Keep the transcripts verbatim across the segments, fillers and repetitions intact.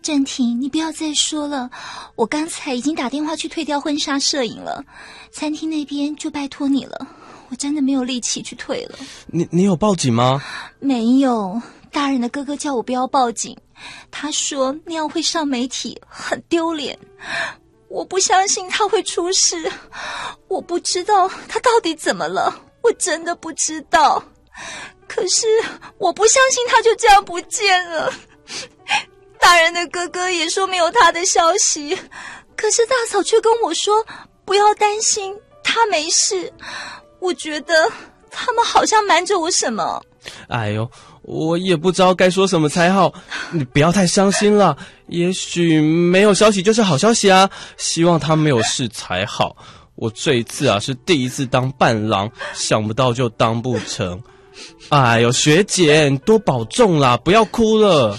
郑婷，你不要再说了，我刚才已经打电话去退掉婚纱摄影了，餐厅那边就拜托你了，我真的没有力气去退了。 你你有报警吗？ 没有，大人的哥哥叫我不要报警，他说那样会上媒体，很丢脸。我不相信他会出事，我不知道他到底怎么了，我真的不知道。可是我不相信他就这样不见了。大人的哥哥也说没有他的消息，可是大嫂却跟我说不要担心，他没事。我觉得他们好像瞒着我什么。 哎呦，我也不知道该说什么才好，你不要太伤心了，也许没有消息就是好消息啊，希望他没有事才好。我这一次啊是第一次当伴郎，想不到就当不成。哎呦，学姐你多保重啦，不要哭了。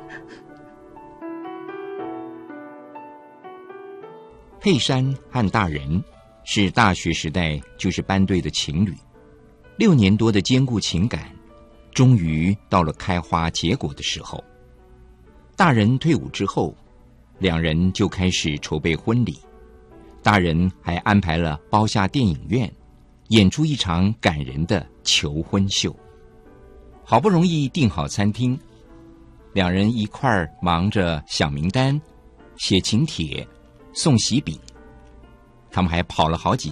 佩珊和大人是大学时代就是班队的情侣，六年多的坚固情感终于到了开花结果的时候。大人退伍之后，两人就开始筹备婚礼。大人还安排了包下电影院，演出一场感人的求婚秀。好不容易订好餐厅，两人一块儿忙着想名单、写请帖、送喜饼。他们还跑了好几